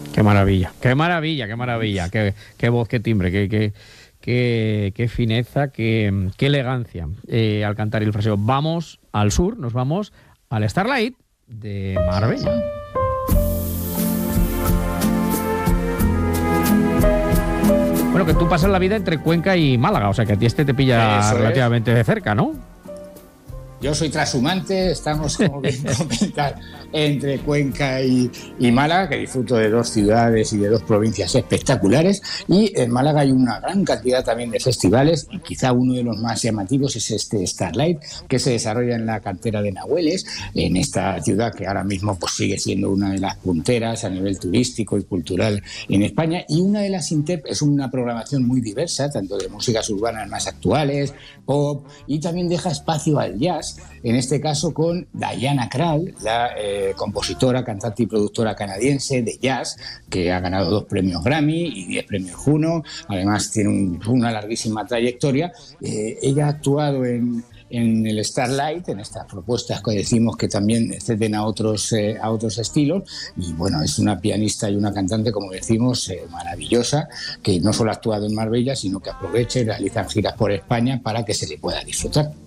Qué maravilla, qué maravilla, qué maravilla, qué voz, qué timbre, qué fineza, qué elegancia al cantar el fraseo. Vamos al sur, nos vamos al Starlight de Marbella. Bueno, que tú pasas la vida entre Cuenca y Málaga, o sea que a ti te pilla Eso relativamente de cerca, ¿no? Yo soy trashumante, estamos, como bien comentar, entre Cuenca y Málaga, que disfruto de dos ciudades y de dos provincias espectaculares. Y en Málaga hay una gran cantidad también de festivales, y quizá uno de los más llamativos es este Starlight, que se desarrolla en la cantera de Nahueles, en esta ciudad que ahora mismo pues sigue siendo una de las punteras a nivel turístico y cultural en España. Y una de las es una programación muy diversa, tanto de músicas urbanas más actuales, pop, y también deja espacio al jazz, en este caso con Diana Krall, la compositora, cantante y productora canadiense de jazz, que ha ganado 2 premios Grammy y 10 premios Juno. Además tiene una larguísima trayectoria. Ella ha actuado en el Starlight, en estas propuestas que decimos que también exceden a otros estilos, y bueno, es una pianista y una cantante, como decimos, maravillosa, que no solo ha actuado en Marbella, sino que aprovecha y realiza giras por España para que se le pueda disfrutar.